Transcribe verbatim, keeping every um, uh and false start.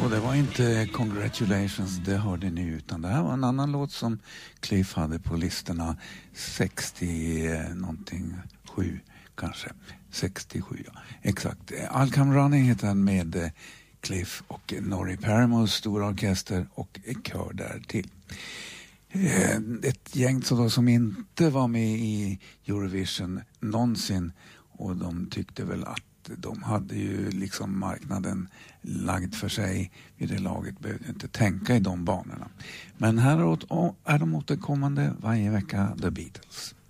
Och det var inte Congratulations, det hörde ni, utan det här var en annan låt som Cliff hade på listorna sextio någonting sju kanske. sextiosju, ja. Exakt. I'll Come Running heter den med Cliff och Norrie Paramores stora orkester och kör där till. Ett gäng så då som inte var med i Eurovision någonsin, och de tyckte väl att de hade ju liksom marknaden lagd för sig vid det laget, behövde inte tänka i de banorna. Men här är de återkommande varje vecka, The Beatles.